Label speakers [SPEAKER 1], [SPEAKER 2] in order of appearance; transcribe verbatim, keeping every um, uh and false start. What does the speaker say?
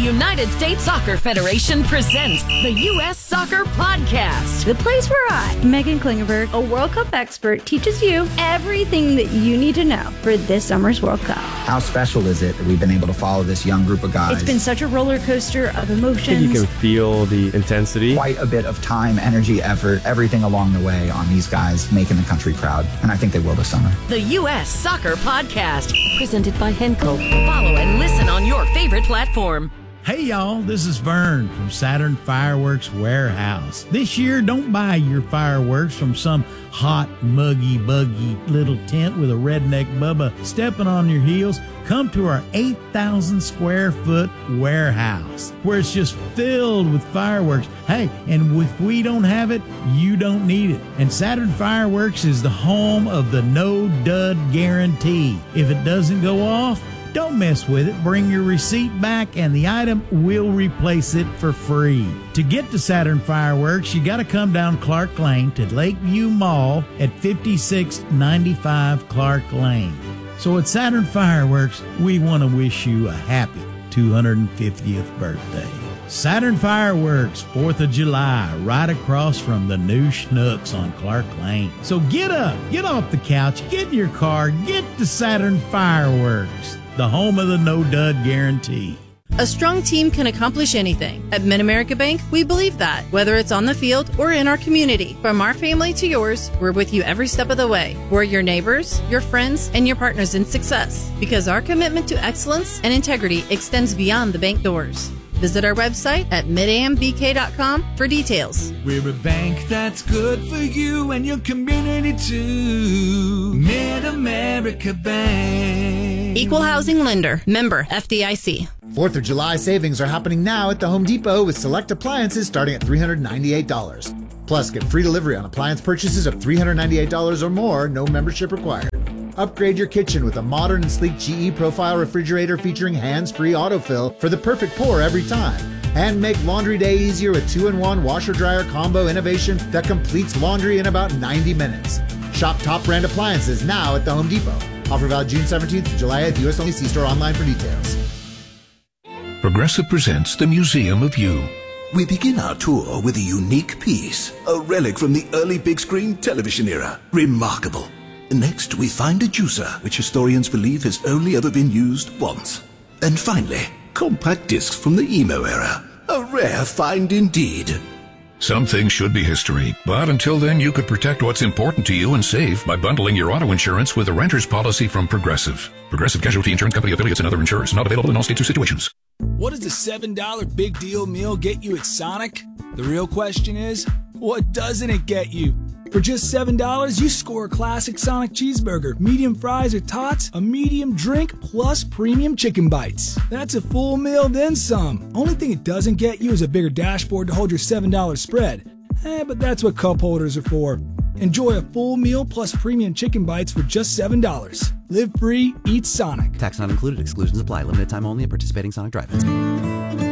[SPEAKER 1] United States Soccer Federation presents the U S Soccer Podcast.
[SPEAKER 2] The place where I, Megan Klingenberg, a World Cup expert, teaches you everything that you need to know for this summer's World Cup.
[SPEAKER 3] How special is it that we've been able to follow this young group of guys?
[SPEAKER 2] It's been such a roller coaster of emotions.
[SPEAKER 4] I think you can feel the intensity.
[SPEAKER 3] Quite a bit of time, energy, effort, everything along the way on these guys making the country proud. And I think they will this summer.
[SPEAKER 1] The U S Soccer Podcast, presented by Henkel. Follow and listen on your favorite platform.
[SPEAKER 5] Hey y'all, this is Vern from Saturn Fireworks Warehouse. This year, don't buy your fireworks from some hot, muggy, buggy little tent with a redneck Bubba stepping on your heels. Come to our eight thousand square foot warehouse where it's just filled with fireworks. Hey, and if we don't have it, you don't need it. And Saturn Fireworks is the home of the no dud guarantee. If it doesn't go off, don't mess with it. Bring your receipt back and the item will replace it for free. To get to Saturn Fireworks, you got to come down Clark Lane to Lakeview Mall at fifty-six ninety-five Clark Lane. So at Saturn Fireworks, we want to wish you a happy two hundred fiftieth birthday. Saturn Fireworks, fourth of July, right across from the new Schnucks on Clark Lane. So get up, get off the couch, get in your car, get to Saturn Fireworks, the home of the no-dud guarantee.
[SPEAKER 6] A strong team can accomplish anything. At Mid-America Bank, we believe that, whether it's on the field or in our community. From our family to yours, we're with you every step of the way. We're your neighbors, your friends, and your partners in success, because our commitment to excellence and integrity extends beyond the bank doors. Visit our website at mid a m b k dot com for details.
[SPEAKER 7] We're a bank that's good for you and your community too. Mid-America Bank.
[SPEAKER 6] Equal housing lender. Member F D I C.
[SPEAKER 8] fourth of July savings are happening now at the Home Depot with select appliances starting at three hundred ninety-eight dollars. Plus, get free delivery on appliance purchases of three hundred ninety-eight dollars or more, no membership required. Upgrade your kitchen with a modern and sleek G E Profile refrigerator featuring hands-free autofill for the perfect pour every time. And make laundry day easier with two in one washer-dryer combo innovation that completes laundry in about ninety minutes. Shop top brand appliances now at the Home Depot. Offer valid June seventeenth to July eighth. U S only. See store online for details.
[SPEAKER 9] Progressive presents the Museum of You.
[SPEAKER 10] We begin our tour with a unique piece, a relic from the early big screen television era. Remarkable. Next, we find a juicer, which historians believe has only ever been used once. And finally, compact discs from the emo era. A rare find indeed.
[SPEAKER 9] Some things should be history, but until then you could protect what's important to you and save by bundling your auto insurance with a renter's policy from Progressive. Progressive Casualty Insurance Company affiliates and other insurers. Not available in all states or situations.
[SPEAKER 7] What does the seven dollar big deal meal get you at Sonic? The real question is, what doesn't it get you? For just seven dollars, you score a classic Sonic cheeseburger, medium fries or tots, a medium drink, plus premium chicken bites. That's a full meal, then some. Only thing it doesn't get you is a bigger dashboard to hold your seven dollar spread. Eh, but that's what cup holders are for. Enjoy a full meal plus premium chicken bites for just seven dollars. Live free, eat Sonic.
[SPEAKER 11] Tax not included. Exclusions apply. Limited time only at participating Sonic drive-ins.